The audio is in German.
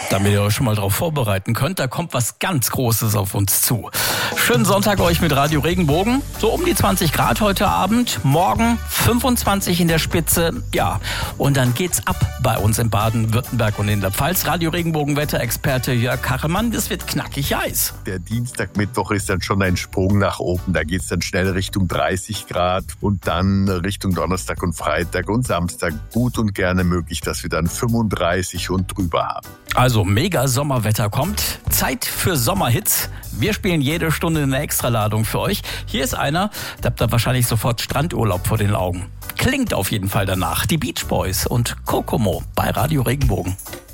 damit ihr euch schon mal darauf vorbereiten könnt. Da kommt was ganz Großes auf uns zu. Schönen Sonntag euch mit Radio Regenbogen. So um die 20 Grad heute Abend. Morgen 25 in der Spitze. Ja, und dann geht's ab bei uns in Baden-Württemberg und in der Pfalz. Radio Regenbogen Wetterexperte Jörg Kachelmann. Das wird knackig heiß. Der Dienstag, Mittwoch ist dann schon ein Sprung nach oben. Da geht's dann schnell Richtung 30 Grad und dann Richtung Donnerstag und Freitag und Samstag gut und gerne möglich, dass wir dann 35 und drüber haben. Also mega Sommerwetter kommt. Zeit für Sommerhits. Wir spielen jede Stunde eine Extraladung für euch. Hier ist einer, da habt ihr wahrscheinlich sofort Strandurlaub vor den Augen. Klingt auf jeden Fall danach. Die Beach Boys und Kokomo bei Radio Regenbogen.